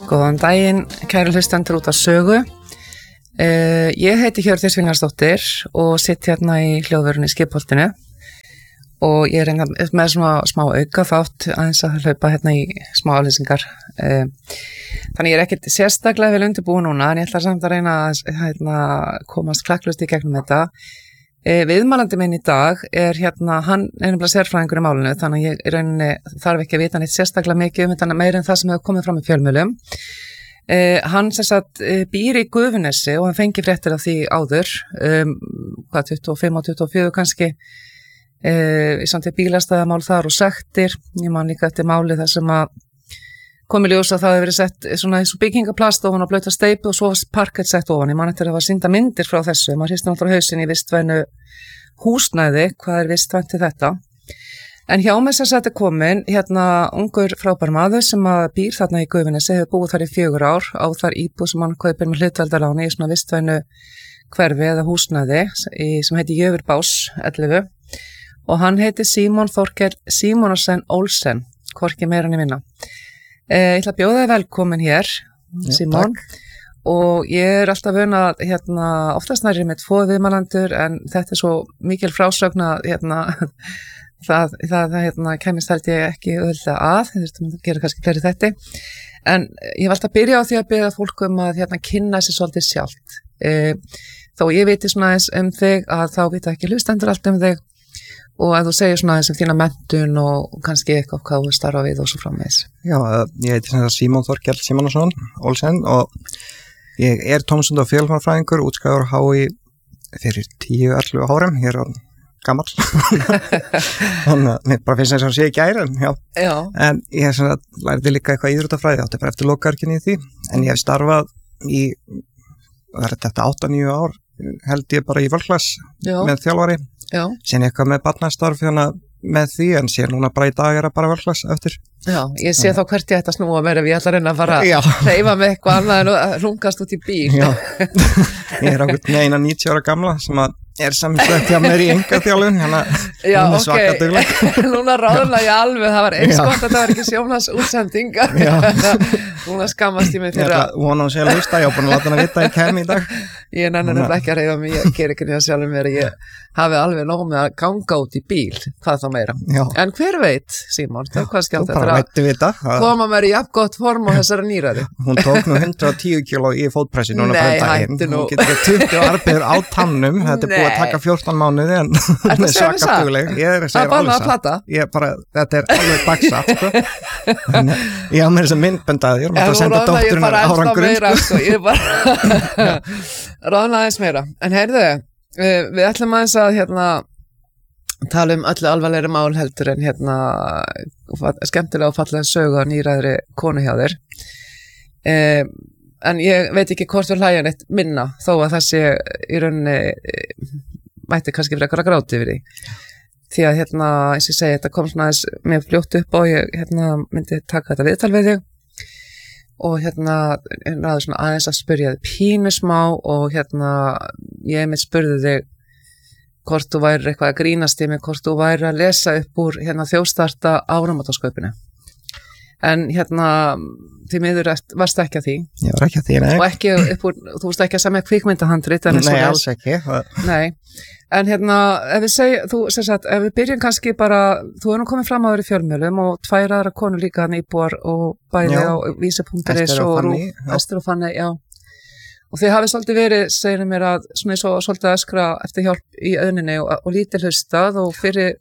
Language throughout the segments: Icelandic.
Góðan daginn, kæru hlustendur út af sögu. Ég heiti Hjördís Vingarsdóttir og sitt hérna í hljóðvörunni í Skipholtinu og ég með svona smá auka þátt aðeins að hlaupa hérna í smá aflýsingar. Þannig ég ekkert sérstaklega vel undirbúin núna en ég ætla samt að reyna að komast klakklaust í gegnum þetta. Viðmælandi minn í dag hérna, hann nefnilega sérfræðingur í málinu þannig að ég í rauninni þarf ekki að vita neitt sérstaklega mikið þetta meira en það sem hefur komið fram í fjölmiðlum. Hann sem sagt býr í Gufunesi og hann fengi fréttir af því áður, 25 og 24 kannski, í samtíð bílastæðamál þar og sektir, ég man líka eftir máli þar sem að komi ljós að það hefur verið sett svona eins og byggingaplast ofan á blauta steypu og svo parkett sett ofan, ég man eftir að það var sýnda myndir frá þessu, maður hristir náttúrulega hausinn í vistvænu húsnæði, hvað vistvænt til þetta? En hjá mig sem þetta komin, hérna ungur frábær maður sem að býr þarna í Gufunesi, hefur búið þar í 4 ár, á þar íbúð sem hann kaupir með hlutvaldaláni í svona vistvænu hverfi eða húsnæði sem heiti Jöfurbás 11 og hann heiti Símon Þorkell Símonarsen Olsen, hvorki meira en ég minna. Ég ætla að bjóða þig velkomin hér, Símon, og ég alltaf vön að oftast nærri með 2 viðmælendur en þetta svo mikil frásögn að það kemist held ég ekki auðvitað að, þurftum að gera kannski fleiri þetta, en ég var alltaf að byrja á því að byrja fólk að kynna sér svolítið sjálft. Þó ég viti svona eins þig að þá vita ekki hlustendur allt þig og að þú segir svona eins þína menntun og kannski eitthvað hvað þú starfa við og svo framvegis. Já, ég heiti Símon Þorkell Símonarsen Olsen og ég tómstund- og fjölmálafræðingur, útskrifaður á HÍ fyrir 10-11 árum, ég gammal þannig að mér bara finnst þess að sé ekki æra en ég lærði líka eitthvað íþróttafræði átti bara eftir lokaarkinni í því en ég hef starfað í þetta 8-9 ár held ég bara í völklass með þjálfari síðan eitthvað með barnastarf með því en síðan núna bara í dag það bara völklass eftir. Já, ég sé þá hvert ég ætta að snúa mér ef ég ætla að reyna að fara að hreyfa með eitthvað annað en að rungast út í bíl. Já, ég ákveð með eina 90 ára gamla sem að samsett hjá mér í engaþjálfun já, ok, núna ráðurlega ég alveg það var eins gott að það var ekki sjónars útsendinga núna skammast ég mig fyrir að vona hún sé að hlusta, ég á búin að láta hann að vita að ég kem í dag ég nenni ekki að reyfa mig, ég ger ekki nýja sjálfum mér ég hafi alveg nóg með að ganga út í bíl, hvað þá meira en hver veit, Símon, hvað skjátt þetta koma mér í jafn gott form á þessari nýræði hún tók nú 110 kíló í fótpressi núna hún getur 20 arbegur á tannum þetta búið að taka 14 mánuði en hún svaka dugleg ég segir alveg þetta alveg dagsatt ég á mér þess að myndbendaði ég mátt að senda dótturinn árangur ég bara ráðna aðeins meira en heyrðu, við ætlum aðeins að tala öllu alvarlegri mál heldur en skemmtilega og fallega sögu á nýræðri konu hjá þér en ég veit ekki hvort við hlæja neitt minna þó að það sé í rauninni mætti kannski fyrir eitthvað að gráti yfir því að eins og ég segi þetta kom svona aðeins mér fljótt upp og ég myndi taka þetta viðtal við þig og ráði svona aðeins að spyrja þig pínu smá og ég mitt spurði þig hvort þú væri eitthvað að grínast í mig, hvort þú væri að lesa upp úr þjóðstarta áramótaskaupinu en því miður varst ekki að því ég var ekki að því, nei og ekki upp úr, þú varst ekki að semja kvikmyndahandrit nei, alls ekki nei, en ef við segjum ef við byrjum kannski bara þú nú komið fram á þér í fjölmiðlum og 2 aðra konur líka hann íbúar og bæði á vísi.is og Ester og Fanny, já og þið hafið svolítið verið, segir mér að svona eins og svolítið að öskra eftir hjálp í auðninni og lítið hlustað og fyrir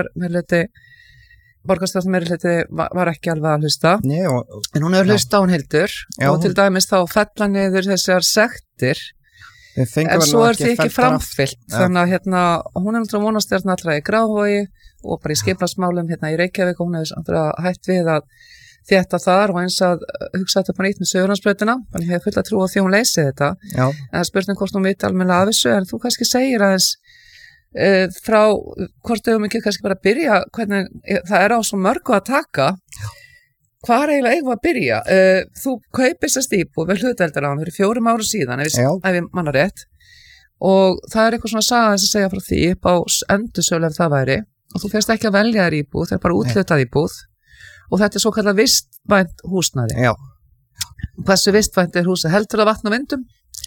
borgarstjórnarmeirihluti var ekki alveg að hlusta en hún hefur hlustað á hún Hildur og til dæmis þá fella niður þessar sektir en svo því ekki framfyllt þannig að hún náttúrulega vonast allra í Grafarvogi og bara í skipulagsmálum í Reykjavík og hún hefur hætt við að þetta þar og eins að hugsa þetta bara nýtt með Suðurlandsbrautina þannig ég hef fullt að trúa því hún leysi þetta en það spurning hvort hún viti almennilega af þessu en þú kannski segir aðeins frá hvort þau ekki kannski bara að byrja hvernig það á svo mörgu að taka hvað eiginlega eigum að byrja þú kaupir þess íbúð við hlutdeildarlán fyrir 4 árum síðan ef ég manna rétt og það eitthvað svona saga þess að segja frá því upp á endursölu ef það væri og þú fyrst ekki að velja þér íbúð það bara úthlutað íbúð og þetta svo kallað vistvænt húsnæði Hversu vistvænt húsið? Heldur það vatn og vindum?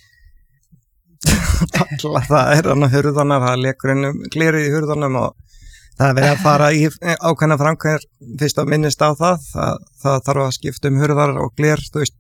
Það þannig hurðanar, það lekur innum glerið í hurðanum og það verið að fara í ákveðna framkvæmir fyrst að minnist á það þarf að skipta hurðar og gler, þú veist,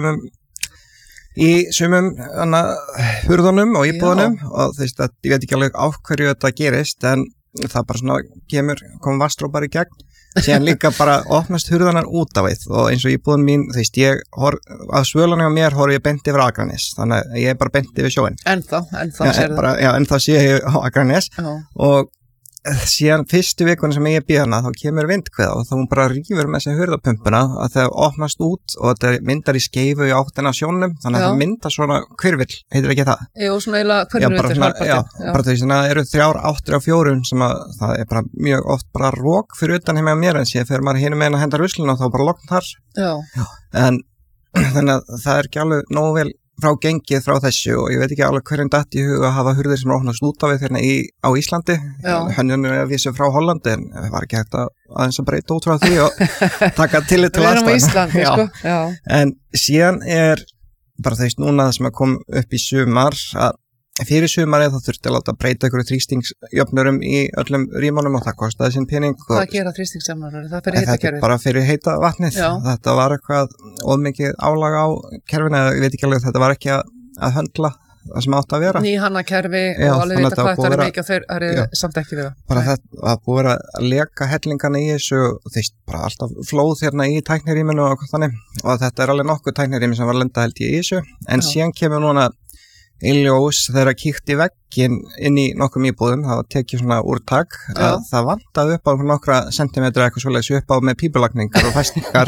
í sumum hurðunum og íbúðunum og þú veist að ég veit ekki alveg á hverju þetta gerist en það bara svona kom vatnsdrópar í gegn síðan líka bara opnast hurðanar út af við og eins og íbúðun mín, þú veist, að svölunni á mér horf ég beint yfir Akranes þannig að ég bara beint yfir sjóin ennþá sé ég á Akranes og síðan fyrstu vikunni sem ég býð hana þá kemur vindkveða og þá hún bara rífur með þessi hurðapumpuna að það opnast út og þetta myndar í skeifu í áttina sjónum þannig að það myndar svona hvirvill, heitir ekki það? Jú, svona eiginlega hvirvill bara því svona eru 3 áttir á 4 sem að það er bara mjög oft bara rók fyrir utan heima á mér en síðan fyrir maður hinum með að henda ruslinu og þá bara lokn þar en þannig að það er ekki alveg nógu vel frá gengið frá þessu og ég veit ekki alveg hverjum datt í huga að hafa hurðir sem er opnast út af við hérna á Íslandi hönnun er að vísa frá Hollandi en það var ekki hægt aðeins að breyta út frá því og taka tillit til aðstæðna en síðan er bara þess núna það sem að kom upp í sumar að fyrir sumarið þá þurfti að láta breyta ykkur þrýstingsjöfnurum í öllum rýmunum og það kostaði sinn pening. Hvað gera þrýstingsjöfnurum? Það fyrir heita kerfið? Bara fyrir heita vatnið. Þetta var eitthvað ómikið álag á kerfinu eða ég veit ekki alveg þetta var ekki að höndla það sem átt að vera. Ný hanna kerfi og alveg vita hvað þetta er mikið og þeir eru samt ekki við það. Bara þetta var búið að leka hellingana í þessu og þeist bara alltaf flóð hérna í tæknirýminu og þannig og þetta er alveg nokkuð tæknirými sem var lenda held ég í þessu en síðan kemur núna Iljós þegar að kíkt í veggin inn í nokkrum íbúðum, það var tekið svona úrtak að það vantaði upp á nokkra sentimetra eitthvað svoleiðis upp á með pípulagningar og fæstingar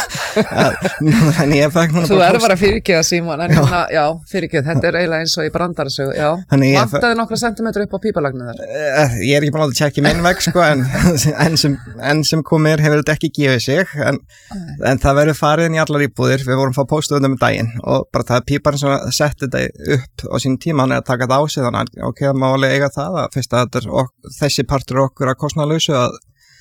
en ég fekk núna Þú bara fyrirgeða Símon en já, fyrirgeð, þetta er eiginlega eins og í brandarsögu vantaði nokkra sentimetra upp á pípulagningar Ég er ekki búin að tjekka minn vegg sko en sem komir hefur þetta ekki gefið sig en það verður farið inn í allar íbúðir við vorum að fá póstöðum daginn og bara það er píparinn sem setti þetta upp á sín tíma hann er að taka þetta á sig þannig að það má alveg eiga það að fyrst að þessi partur okkur að kostnaðarlausu að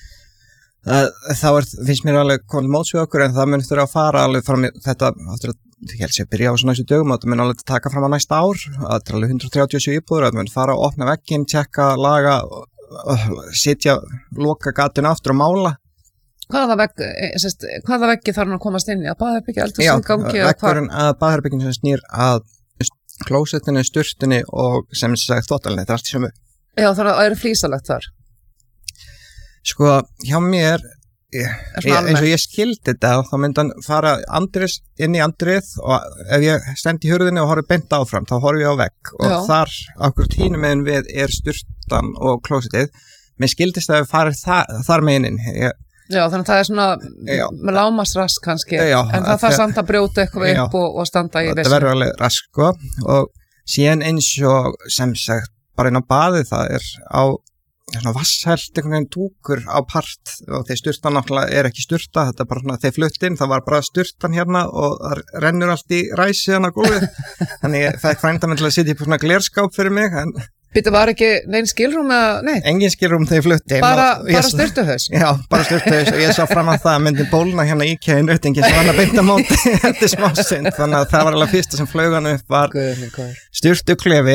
þá finnst mér alveg komið móts við okkur en það mun þurfa að fara alveg fram í þetta aftur að ég held sér að byrja á svona næstu dögum og það mun alveg taka fram á næsta ár að þetta er alveg 137 íbúður að það mun fara að opna vegginn, tjekka, laga sitja, loka gatinu aftur og mála Hvaða veggi þarf hann að komast inn í að baðherbergi, eldhúsgangi veggurinn að baðherberginn sem snýr að klósettinu, sturtunni og sem sagt þvottalinn, þetta er allt í sömu. Já, það er flísalegt þar. Sko, hjá mér, eins og ég skildi þetta, þá myndi hann fara inn í andrið og ef ég stend í hurðinni og horfi beint áfram, þá horfi ég á vegg og þar, okkur tínum meginn við er sturtan og klósettið. Mér skildist að við farið þar meginn inn. Já, þannig að það er svona með lámasrask kannski, en það þarf samt að brjóta eitthvað upp og standa í vissu. Það verður alveg rask, sko, og síðan eins og sem sagt, bara inn á baði það er á svona vasshælt einhvern veginn dúkur á part og þeir sturtan náttúrulega er ekki sturta, þetta er bara svona, þeir flutt inn, það var bara sturtan hérna og það rennur allt í ræsi hann á gólfið, þannig ég fekk frænda með til að sitja upp svona glerskáp fyrir mig, en Býttu var ekki neinn skilrúm eða, nei? Engin skilrúm þegar ég flutti. Bara sturtuhaus? Já, bara sturtuhaus og ég sá fram að það myndi bólna hérna IKEA í Nautingi sem var að beinta móti eftir smásynd, þannig að það var alveg fyrsta sem flaug hann upp var sturtuklefi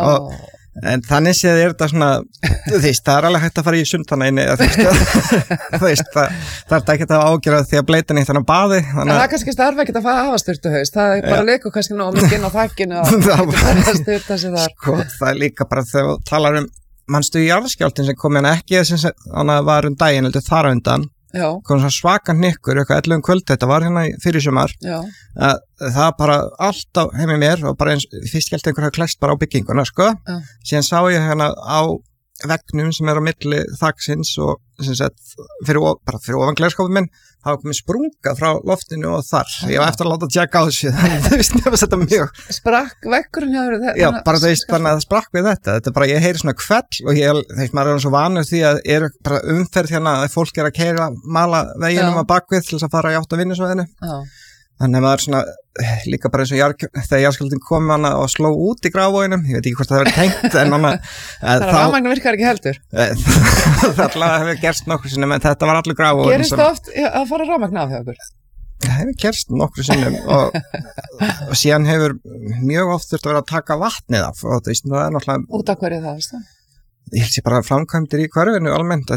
en þannig séð er þetta svona, það er alveg hægt að fara í sundana inni, það er ekki að ágjöra því að bleita nýtt hann á baði. En það er kannski starf ekkert að hafa sturtuhaus, það er bara leikur kannski ná mikið inn á þakkinu og styrta sig þar. Sko, það er líka bara þegar þú talar manstu í jarðskjálftin sem kom hérna ekki þannig að var daginn heldur þar á undan, kom svona svakan hnykkur eitthvað 11 kvöld, þetta var hérna fyrir sumar það bara allt á heimi mér og bara eins fyrst gælt einhver hafa klest bara á bygginguna sko, síðan sá ég hérna á veggnum sem er á milli þaksins og sem sagt fyrir ofan glerskópum minn það var komið sprunga frá loftinu og þar ég var eftir að láta tjekka á þessu þannig að þú veist nefnast þetta mjög Sprakk veggurinn hjá þér? Já, bara þú veist þannig að það sprakk við þetta er bara, ég heyri svona kvell og ég þegar maður er svo vanur því að er bara umferð hérna að fólk er að keyra mala veginum að bakvið til þess að fara í átt að vinnusvæðinu þannig að maður svona líka bara eins og þegar jarðskjálftinn kom hana og sló út í grafvóginum, ég veit ekki hvort það verið tengt en hana Það rafmagn virkar ekki heldur Það alltaf hefur gerst nokkur sinni, en þetta var allir grafvógin Gerist það oft að fara rafmagn af hjá okkur? Það hefur gerst nokkru sinnum og síðan hefur mjög oft þurft að vera að taka vatnið af og það er náttúrulega Út af hverju það, veistu? Ég held sér bara framkvæmdir í hverfinu almennt